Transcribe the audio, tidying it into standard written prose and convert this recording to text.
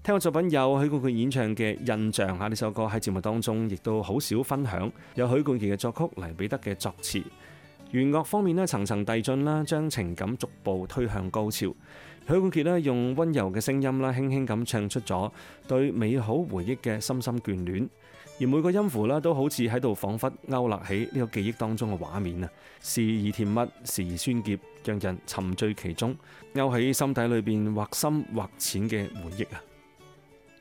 聽過作品有許冠傑演唱嘅《印象》呢首歌喺節目當中亦都好少分享，有許冠傑嘅作曲，黎彼得嘅作詞。弦樂方面層層遞進啦，將情感逐步推向高潮。許冠傑用溫柔嘅聲音輕輕咁唱出咗對美好回憶嘅深深眷戀，而每個音符都好似喺度彷彿勾勒起呢個記憶當中嘅畫面啊，時而甜蜜，時而酸澀，讓人沉醉其中，勾起心底裏邊或深或淺嘅回憶啊！